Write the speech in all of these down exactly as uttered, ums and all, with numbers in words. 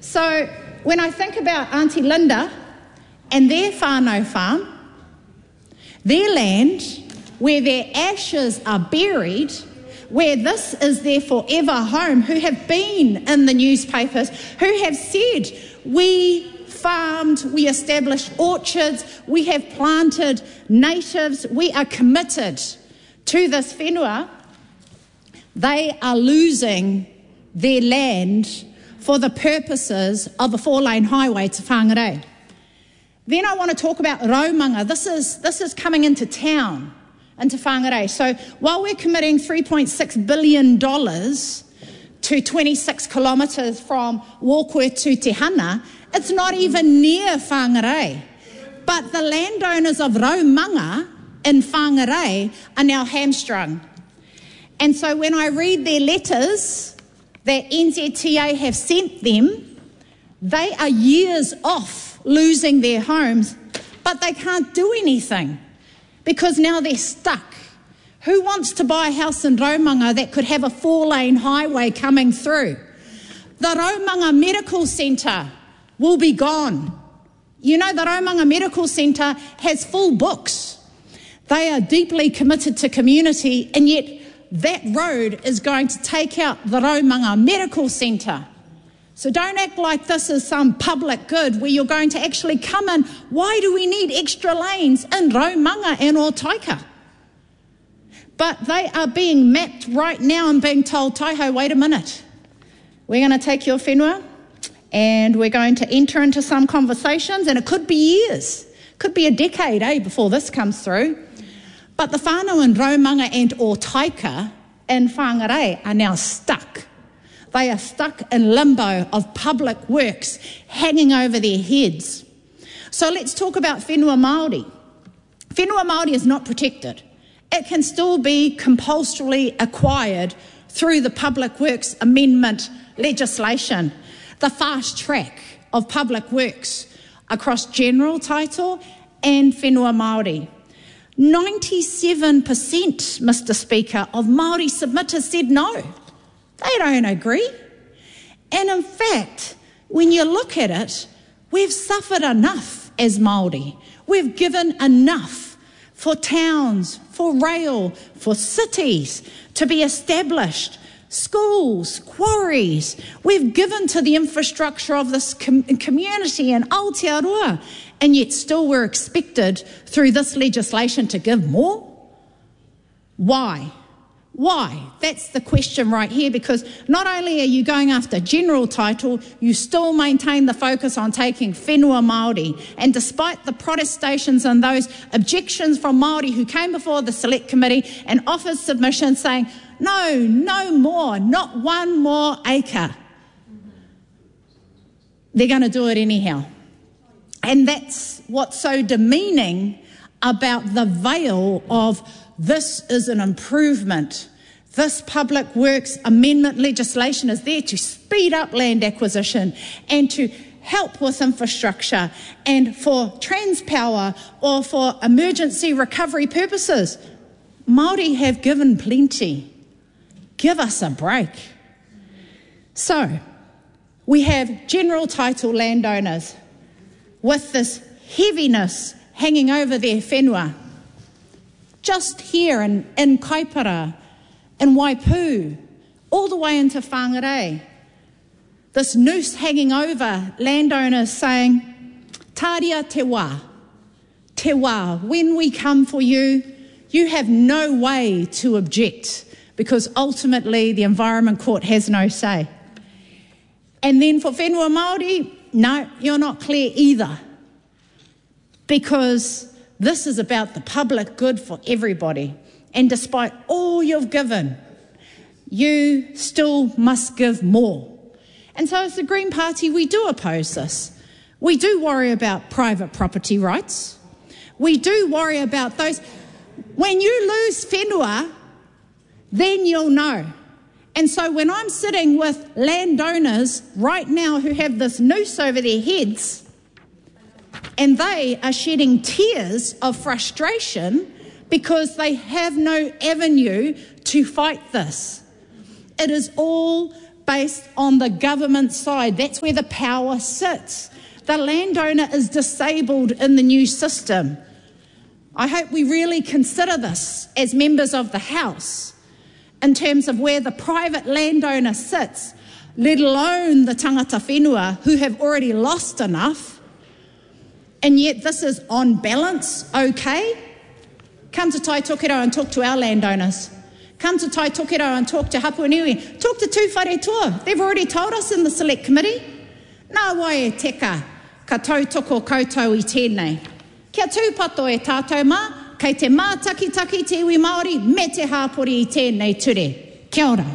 So when I think about Auntie Linda and their whānau farm, their land, where their ashes are buried, where this is their forever home, who have been in the newspapers, who have said, we farmed, we established orchards, we have planted natives, we are committed to this whenua, they are losing their land for the purposes of a four-lane highway to Whangarei. Then I want to talk about Raumanga. This is, this is coming into town, into Whangarei. So while we're committing three point six billion dollars to twenty-six kilometres from Wokwe to Te Hana, it's not even near Whangarei. But the landowners of Raumanga in Whangarei are now hamstrung. And so when I read their letters that N Z T A have sent them, they are years off losing their homes, but they can't do anything because now they're stuck. Who wants to buy a house in Raumanga that could have a four-lane highway coming through? The Raumanga Medical Centre will be gone. You know, the Raumanga Medical Centre has full books. They are deeply committed to community, and yet that road is going to take out the Raumanga Medical Centre. So don't act like this is some public good where you're going to actually come in. Why do we need extra lanes in Raumanga and Ōtaika? But they are being mapped right now and being told, Taiho, wait a minute. We're going to take your whenua and we're going to enter into some conversations, and it could be years, could be a decade, eh, before this comes through. But the whānau in Raumanga and Ōtaika in Whangarei are now stuck. They are stuck in limbo of public works hanging over their heads. So let's talk about whenua Māori. Whenua Māori is not protected. It can still be compulsorily acquired through the Public Works Amendment legislation, the fast track of public works across general title and whenua Māori. ninety-seven percent, Mister Speaker, of Māori submitters said no. They don't agree. And in fact, when you look at it, we've suffered enough as Māori. We've given enough for towns, for rail, for cities to be established, schools, quarries. We've given to the infrastructure of this com- community in Aotearoa, and yet still we're expected through this legislation to give more? Why? Why? That's the question right here, because not only are you going after general title, you still maintain the focus on taking whenua Māori. And despite the protestations and those objections from Māori who came before the Select Committee and offered submissions saying, no, no more, not one more acre, they're going to do it anyhow. And that's what's so demeaning about the veil of this is an improvement. This Public Works Amendment legislation is there to speed up land acquisition and to help with infrastructure and for Transpower or for emergency recovery purposes. Māori have given plenty. Give us a break. So, we have general title landowners with this heaviness hanging over their whenua. Just here in, in Kaipara, in Waipu, all the way into Whangarei. This noose hanging over landowners saying, Tāria te wā, te wā, when we come for you, you have no way to object because ultimately the Environment Court has no say. And then for whenua Māori, no, you're not clear either, because this is about the public good for everybody. And despite all you've given, you still must give more. And so as the Green Party, we do oppose this. We do worry about private property rights. We do worry about those. When you lose whenua, then you'll know. And so when I'm sitting with landowners right now who have this noose over their heads, and they are shedding tears of frustration because they have no avenue to fight this. It is all based on the government side. That's where the power sits. The landowner is disabled in the new system. I hope we really consider this as members of the House in terms of where the private landowner sits, let alone the tangata whenua who have already lost enough, and yet this is on balance okay. Come to Tai Tokiro and talk to our landowners. Come to Tai Tokiro and talk to Hapuanui. Talk to Tu Whare Toa. They've already told us in the Select Committee. Nā wai e teka, ka tautoko koutou I tēnei. Kia tūpato e tātou mā, kei te mātakitaki te iwi Māori, me te hāpori I tēnei ture. Kia ora.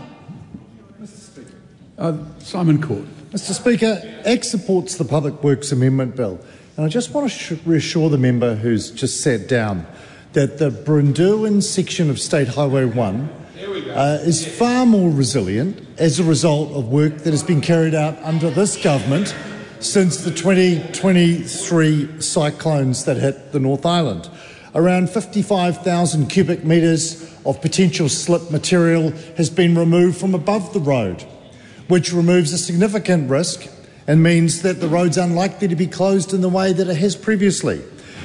Uh, Simon Court. Mister Speaker, A C T supports the Public Works Amendment Bill, and I just want to sh- reassure the member who's just sat down that the Brynderwydd section of State Highway one uh, is far more resilient as a result of work that has been carried out under this government since the twenty twenty-three cyclones that hit the North Island. Around fifty-five thousand cubic metres of potential slip material has been removed from above the road, which removes a significant risk and means that the road's unlikely to be closed in the way that it has previously.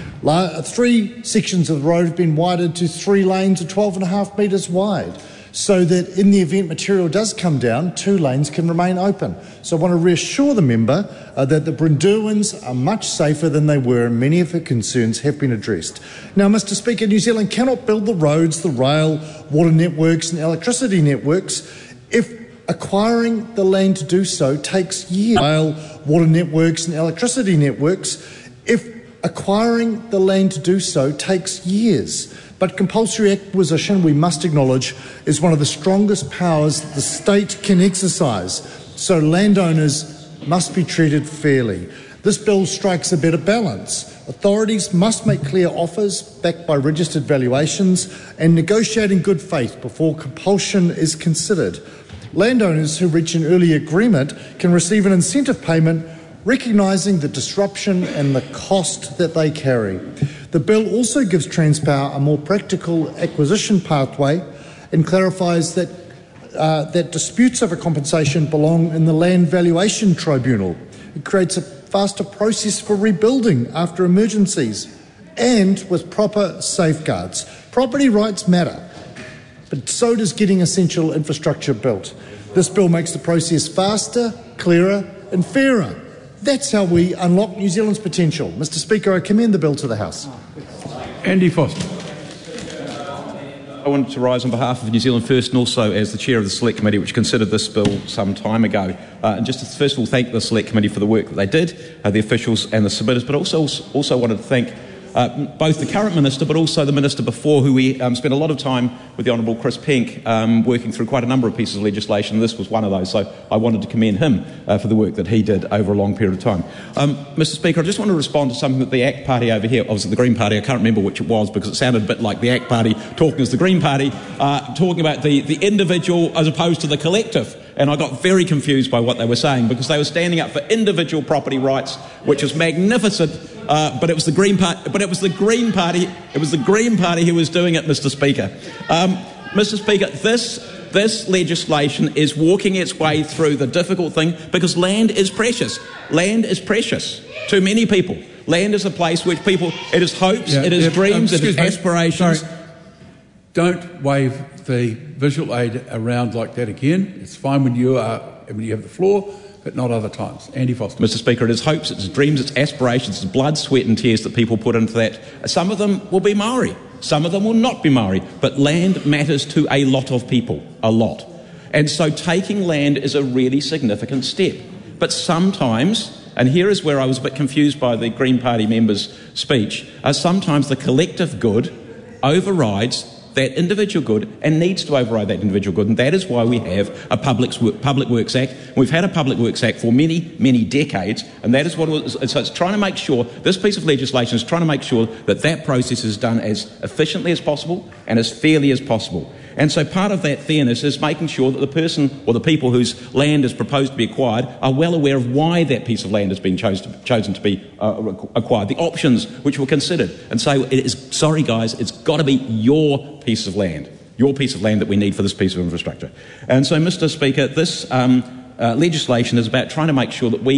Three sections of the road have been widened to three lanes of twelve and a half metres wide, so that in the event material does come down, two lanes can remain open. So I want to reassure the member uh, that the Brynderwydds are much safer than they were, and many of her concerns have been addressed. Now, Mister Speaker, New Zealand cannot build the roads, the rail, water networks and electricity networks if acquiring the land to do so takes years. Rail, water networks and electricity networks, if acquiring the land to do so takes years. But compulsory acquisition, we must acknowledge, is one of the strongest powers the state can exercise. So landowners must be treated fairly. This bill strikes a better balance. Authorities must make clear offers backed by registered valuations and negotiate in good faith before compulsion is considered. Landowners who reach an early agreement can receive an incentive payment recognising the disruption and the cost that they carry. The bill also gives Transpower a more practical acquisition pathway and clarifies that, uh, that disputes over compensation belong in the Land Valuation Tribunal. It creates a faster process for rebuilding after emergencies and with proper safeguards. Property rights matter, but so does getting essential infrastructure built. This bill makes the process faster, clearer and fairer. That's how we unlock New Zealand's potential. Mister Speaker, I commend the bill to the House. Andy Foster. I wanted to rise on behalf of New Zealand First and also as the chair of the Select Committee which considered this bill some time ago. Uh, and just to first of all thank the Select Committee for the work that they did, uh, the officials and the submitters, but also also wanted to thank Uh, both the current Minister but also the Minister before, who we um, spent a lot of time with the Honourable Chris Penk um, working through quite a number of pieces of legislation. This was one of those, so I wanted to commend him uh, for the work that he did over a long period of time. Um, Mister Speaker, I just want to respond to something that the A C T Party over here, obviously the Green Party, I can't remember which it was because it sounded a bit like the A C T Party talking as the Green Party, uh, talking about the, the individual as opposed to the collective. And I got very confused by what they were saying because they were standing up for individual property rights, which was magnificent. Uh, but it was the Green Party. But it was the Green Party. It was the Green Party who was doing it, Mister Speaker. Um, Mister Speaker, this this legislation is walking its way through the difficult thing because land is precious. Land is precious to many people. Land is a place which people. It is hopes. Yeah, it is yeah, dreams. Um, it is aspirations. Sorry. Don't wave the visual aid around like that again. It's fine when you are when you have the floor, but not other times. Andy Foster. Mister Speaker, it is hopes, it's dreams, it's aspirations, it's blood, sweat and tears that people put into that. Some of them will be Maori, some of them will not be Maori, but land matters to a lot of people, a lot. And so taking land is a really significant step. But sometimes, and here is where I was a bit confused by the Green Party member's speech, uh, sometimes the collective good overrides that individual good and needs to override that individual good, and that is why we have a Public, Public Works Act. We've had a Public Works Act for many, many decades, and that is what it is. So it's trying to make sure, this piece of legislation is trying to make sure that that process is done as efficiently as possible and as fairly as possible. And so part of that fairness is making sure that the person or the people whose land is proposed to be acquired are well aware of why that piece of land has been chose to, chosen to be uh, acquired, the options which were considered, and say, it is, sorry guys, it's got to be your piece of land, your piece of land that we need for this piece of infrastructure. And so, Mister Speaker, this um, uh, legislation is about trying to make sure that we